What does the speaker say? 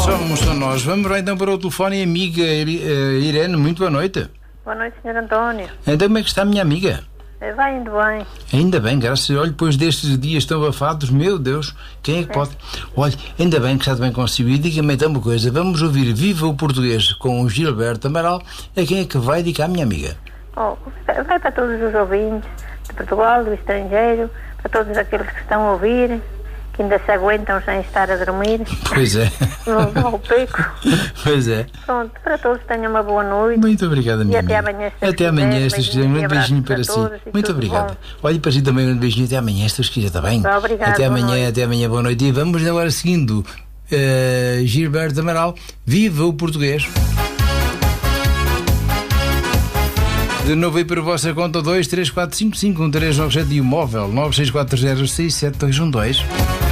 Somos só nós. Vamos lá então para o telefone, amiga Irene. Muito boa noite. Boa noite, Sr. António. Então como é que está a minha amiga? Vai indo bem. Ainda bem, graças a Deus. Olha, depois destes dias tão abafados, meu Deus, quem é que pode? Olha, ainda bem que está bem consigo. E diga-me então uma coisa, vamos ouvir Viva o Português com o Gilberto Amaral. A quem é que vai dedicar a minha amiga? Vai para todos os ouvintes de Portugal, do estrangeiro, para todos aqueles que estão a ouvir, que ainda se aguentam sem estar a dormir. Pois é. No pico. Pois é. Pronto, para todos tenham uma boa noite. Muito obrigada, minha amiga. E até amanhã. Até amanhã, se quiser. Um beijinho para si. Muito obrigado. Olha, para si também um beijinho. Até amanhã, se quiser, está bem? Obrigado. Até amanhã, boa noite. E vamos agora seguindo Gilberto Amaral. Viva o Português. De novo aí para a vossa conta 234551397 e o móvel 964067212.